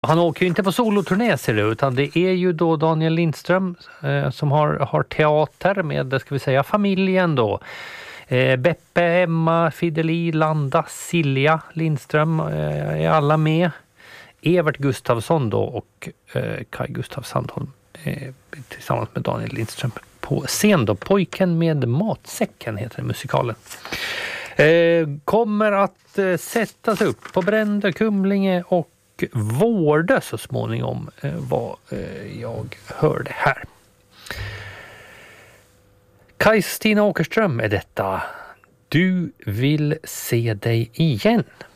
han åker ju inte på soloturné ser det, utan det är ju då Daniel Lindström som har teater med, ska vi säga, familjen då. Beppe, Emma, Fideli, Landa, Silja Lindström är alla med. Evert Gustafsson då och Kai Gustav Sandholm tillsammans med Daniel Lindström på scen då. Pojken med matsäcken heter musikalen. Kommer att sättas upp på Brände, Kumlinge och Vårde så småningom, vad jag hörde här. Kaj-Stina Åkerström är detta. Du vill se dig igen.